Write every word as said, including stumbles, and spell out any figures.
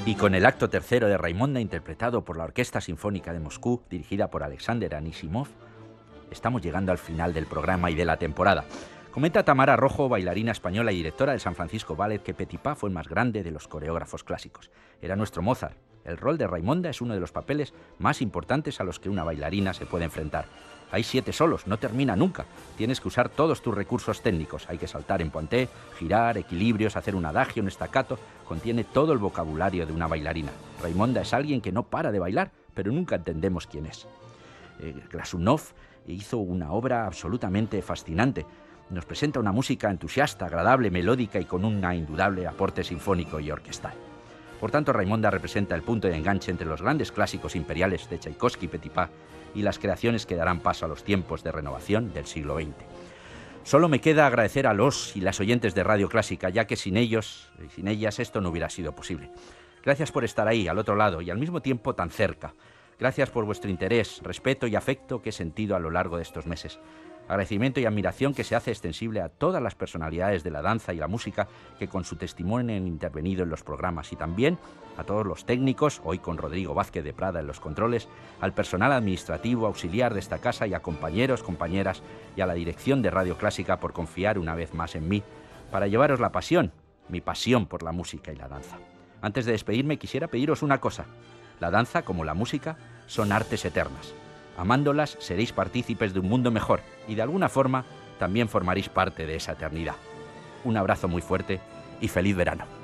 Y con el acto tercero de Raimonda, interpretado por la Orquesta Sinfónica de Moscú, dirigida por Alexander Anisimov, estamos llegando al final del programa y de la temporada. Comenta Tamara Rojo, bailarina española y directora del San Francisco Ballet, que Petipa fue el más grande de los coreógrafos clásicos. Era nuestro Mozart. El rol de Raimonda es uno de los papeles más importantes a los que una bailarina se puede enfrentar. Hay siete solos, no termina nunca. Tienes que usar todos tus recursos técnicos. Hay que saltar en pointé, girar, equilibrios, hacer un adagio, un staccato. Contiene todo el vocabulario de una bailarina. Raimonda es alguien que no para de bailar, pero nunca entendemos quién es. Eh, Glazunov hizo una obra absolutamente fascinante. Nos presenta una música entusiasta, agradable, melódica y con un indudable aporte sinfónico y orquestal. Por tanto, Raimonda representa el punto de enganche entre los grandes clásicos imperiales de Tchaikovsky y Petipa y las creaciones que darán paso a los tiempos de renovación del siglo veinte. Solo me queda agradecer a los y las oyentes de Radio Clásica, ya que sin ellos y sin ellas esto no hubiera sido posible. Gracias por estar ahí, al otro lado, y al mismo tiempo tan cerca. Gracias por vuestro interés, respeto y afecto que he sentido a lo largo de estos meses. Agradecimiento y admiración que se hace extensible a todas las personalidades de la danza y la música que con su testimonio han intervenido en los programas, y también a todos los técnicos, hoy con Rodrigo Vázquez de Prada en los controles, al personal administrativo auxiliar de esta casa y a compañeros, compañeras y a la dirección de Radio Clásica por confiar una vez más en mí para llevaros la pasión, mi pasión por la música y la danza. Antes de despedirme quisiera pediros una cosa. La danza, como la música, son artes eternas. Amándolas seréis partícipes de un mundo mejor y de alguna forma también formaréis parte de esa eternidad. Un abrazo muy fuerte y feliz verano.